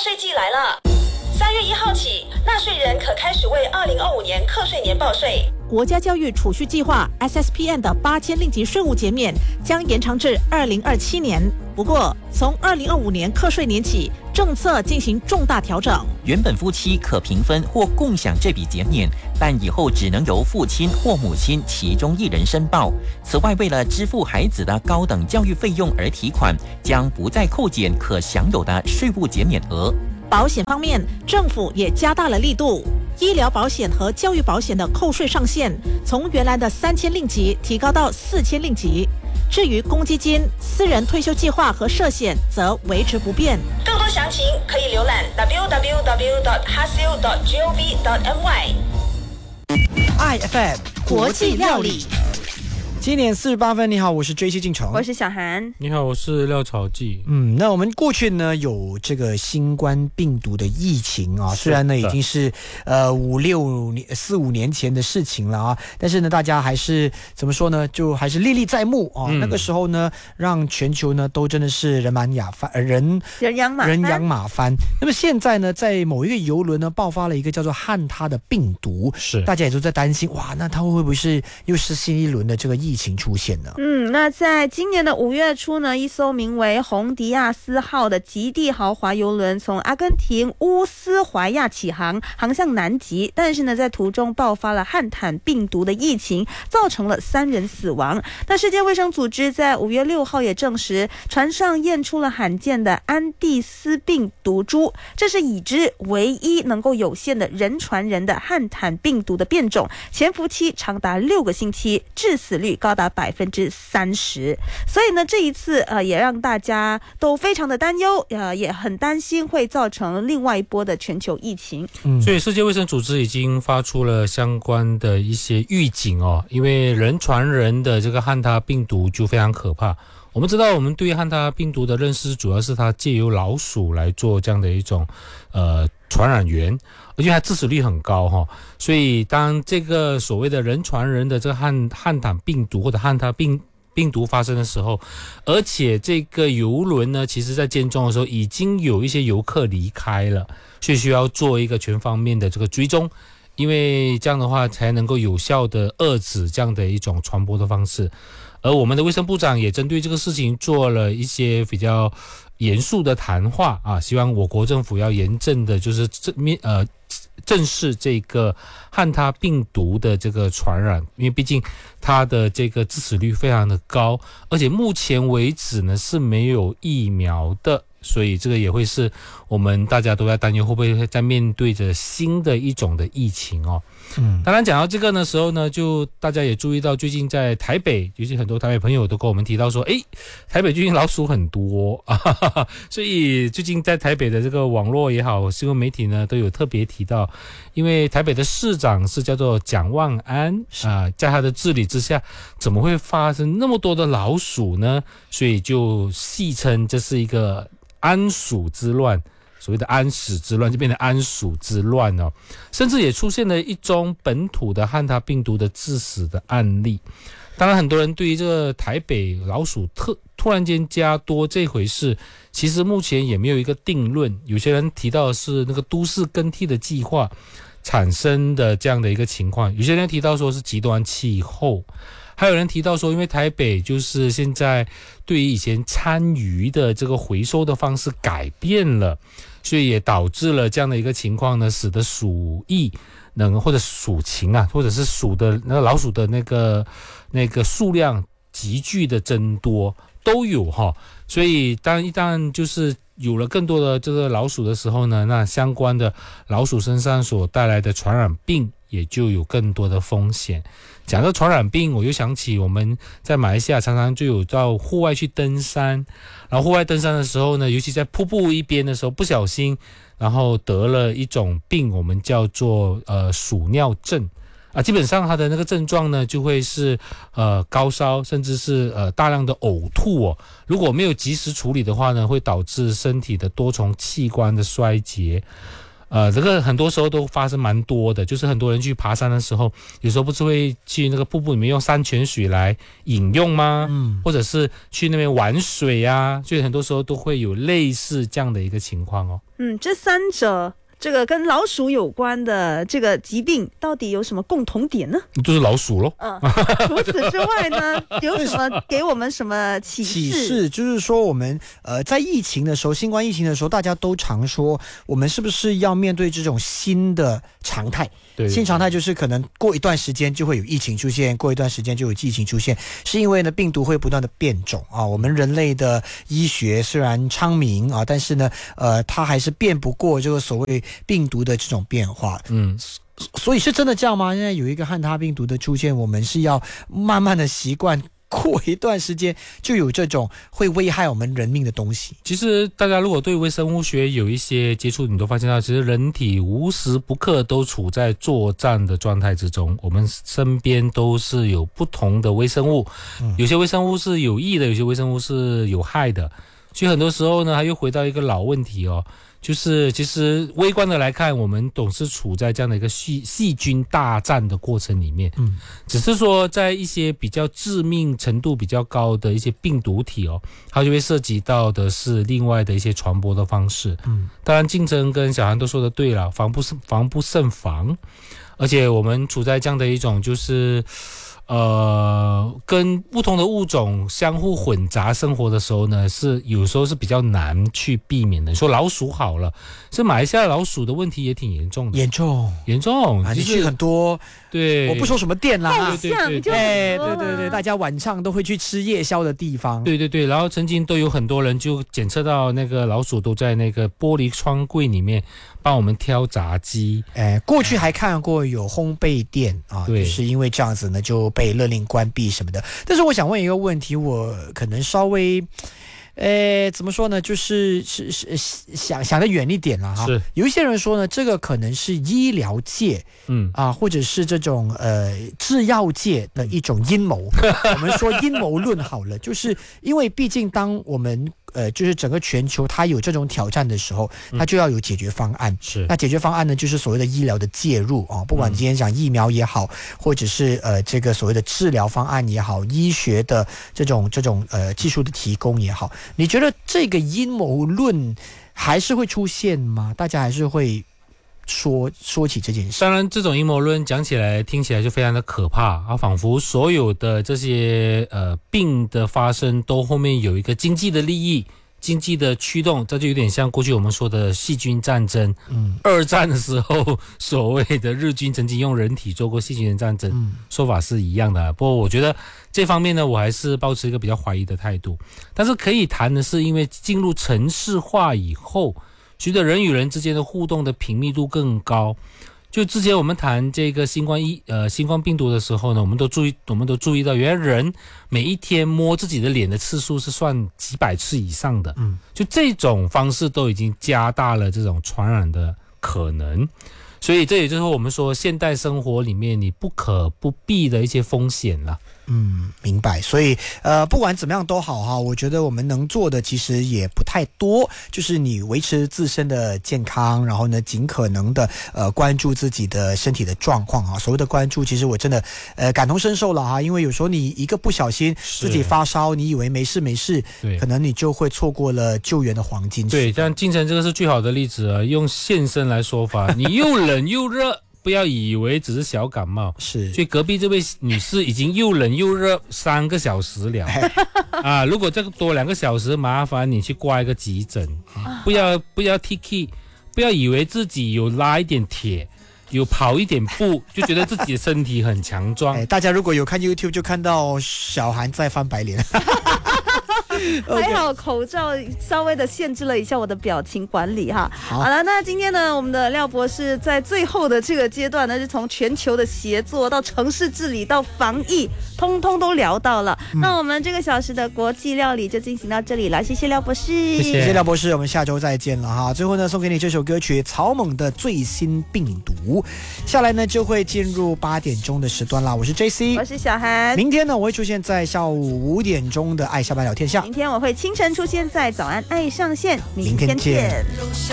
税季来了，3月1号起，纳税人可开始为2025年课税年报税。 国家教育储蓄计划 SSPN 的8000令吉税务减免将延长至2027年。不过，从2025年课税年起，政策进行重大调整。 原本夫妻可平分或共享这笔减免，但以后只能由父亲或母亲其中一人申报。此外，为了支付孩子的高等教育费用而提款，将不再扣减可享有的税务减免额。 保险方面，政府也加大了力度。医疗保险和教育保险的扣税上限从原来的3000令吉提高到4000令吉。至于公积金、私人退休计划和社险则维持不变。 更多详情可以浏览 www.hasil.gov.my。 IFM 国际料理。 7点48分，你好，我是追西进城， 我是小韩， 你好，我是廖草记。 那我们过去呢有这个新冠病毒的疫情啊，虽然呢已经是4-5年前的事情了啊，但是呢大家还是怎么说呢，就还是历历在目啊。那个时候呢，让全球呢都真的是人仰马翻。那么现在呢，在某一个邮轮呢爆发了一个叫做汉他的病毒， 是大家也都在担心，哇，那它会不会是又是新一轮的这个疫情出现呢？ 那在今年的5月初呢，一艘名为洪迪亚斯号的极地豪华邮轮从阿根廷乌斯怀亚起航，航向南极，但是呢在途中爆发了汉坦病毒的疫情，造成了3人死亡。那世界卫生组织在5月6号也证实，船上验出了罕见的安第斯病毒株，这是已知唯一能够有限的人传人的汉坦病毒的变种，潜伏期长达6个星期，致死率高达30%。所以呢这一次也让大家都非常的担忧，也很担心会造成另外一波的全球疫情。 所以世界卫生组织已经发出了相关的一些预警哦，因为人传人的这个汉他病毒就非常可怕。我们知道，我们对汉他病毒的认识主要是它借由老鼠来做这样的一种传染源，而且它致死率很高哈。所以当这个所谓的人传人的这个汉坦病毒或者汉他病毒发生的时候，而且这个邮轮呢，其实在建中的时候已经有一些游客离开了，所以需要做一个全方面的这个追踪，因为这样的话才能够有效的遏制这样的一种传播的方式。而我们的卫生部长也针对这个事情做了一些比较严肃的谈话啊，希望我国政府要严正的就是正视这个汉他病毒的这个传染，因为毕竟它的这个致死率非常的高，而且目前为止呢是没有疫苗的，所以这个也会是我们大家都在担忧会不会在面对着新的一种的疫情哦。当然讲到这个的时候呢，就大家也注意到最近在台北，尤其很多台北朋友都跟我们提到说，台北最近老鼠很多所以最近在台北的这个网络也好，新闻媒体呢都有特别提到，因为台北的市长是叫做蒋万安在他的治理之下，怎么会发生那么多的老鼠呢？所以就戏称这是一个安鼠之乱，所谓的安史之乱就变成安鼠之乱哦，甚至也出现了一宗本土的汉他病毒的致死的案例。当然很多人对于这个台北老鼠突然间加多这回事，其实目前也没有一个定论。有些人提到的是那个都市更替的计划产生的这样的一个情况，有些人提到说是极端气候，还有人提到说因为台北就是现在对于以前餐余的这个回收的方式改变了，所以也导致了这样的一个情况呢，使得鼠疫或者鼠禽或者是鼠的那个老鼠的那个数量急剧的增多都有哈。所以一旦就是有了更多的这个老鼠的时候呢，那相关的老鼠身上所带来的传染病也就有更多的风险。讲到传染病，我又想起我们在马来西亚常常就有到户外去登山，然后户外登山的时候呢，尤其在瀑布一边的时候不小心然后得了一种病，我们叫做鼠尿症基本上它的那个症状呢就会是高烧，甚至是大量的呕吐哦。如果没有及时处理的话呢，会导致身体的多重器官的衰竭。 这个很多时候都发生蛮多的，就是很多人去爬山的时候，有时候不是会去那个瀑布里面用山泉水来饮用吗？或者是去那边玩水啊，所以很多时候都会有类似这样的一个情况哦。 这三者这个跟老鼠有关的这个疾病到底有什么共同点呢？ 就是老鼠咯。 除此之外呢，有什么给我们什么启示？ 就是说我们在疫情的时候，新冠疫情的时候，大家都常说我们是不是要面对这种新的常态？ 对， 新常态就是可能过一段时间就会有疫情出现，过一段时间就有疫情出现，是因为呢病毒会不断的变种啊。我们人类的医学虽然昌明啊，但是呢它还是变不过这个所谓病毒的这种变化。所以是真的这样吗？现在有一个汉他病毒的出现，我们是要慢慢的习惯，过一段时间就有这种会危害我们人命的东西。 其实大家如果对微生物学有一些接触，你都发现到其实人体无时不刻都处在作战的状态之中，我们身边都是有不同的微生物，有些微生物是有益的，有些微生物是有害的，所以很多时候呢它又回到一个老问题哦，就是其实微观的来看，我们总是处在这样的一个细菌大战的过程里面。只是说在一些比较致命程度比较高的一些病毒体哦，它就会涉及到的是另外的一些传播的方式。当然竞争跟小韩都说的对了，防不胜防，而且我们处在这样的一种就是跟不同的物种相互混杂生活的时候呢，是有时候是比较难去避免的。你说老鼠好了，这马来西亚老鼠的问题也挺严重的，严重啊！你去很多， 对， 我不说什么店啦， 对， 大家晚上都会去吃夜宵的地方， 对，然后曾经都有很多人就检测到那个老鼠都在那个玻璃窗柜里面帮我们挑炸鸡。 过去还看过有烘焙店啊，就是因为这样子呢就被勒令关闭什么的。但是我想问一个问题，我可能稍微怎么说呢，就是想得远一点了哈。有一些人说呢，这个可能是医疗界或者是这种制药界的一种阴谋。我们说阴谋论好了，就是因为毕竟当我们就是整个全球它有这种挑战的时候，它就要有解决方案。那解决方案呢，就是所谓的医疗的介入啊，不管今天讲疫苗也好，或者是这个所谓的治疗方案也好，医学的这种技术的提供也好，你觉得这个阴谋论还是会出现吗？大家还是会说起这件事？ 当然这种阴谋论讲起来听起来就非常的可怕啊，仿佛所有的这些病的发生都后面有一个经济的利益，经济的驱动，这就有点像过去我们说的细菌战争。二战的时候所谓的日军曾经用人体做过细菌的战争，说法是一样的。不过我觉得这方面呢，我还是抱持一个比较怀疑的态度。但是可以谈的是，因为进入城市化以后，随着人与人之间的互动的频密度更高，就之前我们谈这个新冠病毒的时候呢，我们都注意到，原来人每一天摸自己的脸的次数是算几百次以上的。就这种方式都已经加大了这种传染的可能。所以这也就是我们说现代生活里面你不可不避的一些风险了。 明白。所以不管怎么样都好哈，我觉得我们能做的其实也不太多，就是你维持自身的健康，然后呢尽可能的关注自己的身体的状况啊。所谓的关注，其实我真的感同身受了哈，因为有时候你一个不小心自己发烧，你以为没事，可能你就会错过了救援的黄金时。 对，像晋城这个是最好的例子啊，用现身来说法，你又冷又热。不要以为只是小感冒，所以隔壁这位女士已经又冷又热3个小时了啊！如果这个多2个小时，麻烦你去挂一个急诊，不要 Tiki， 不要以为自己有拉一点铁，有跑一点步，就觉得自己的身体很强壮。 大家如果有看 YouTube 就看到小韩在翻白脸。 还好口罩稍微的限制了一下我的表情管理哈。好了，那今天呢，我们的廖博士在最后的这个阶段呢，是从全球的协作到城市治理到防疫，通通都聊到了。那我们这个小时的国际料理就进行到这里了，谢谢廖博士， 谢谢廖博士，我们下周再见了哈。最后呢，送给你这首歌曲草蜢的最新病毒，下来呢就会进入8点钟的时段啦。我是 JC， 我是小韩。 明天呢，我会出现在下午5点钟的爱下班聊天下。 明天我会清晨出现在早安爱上线，明天见。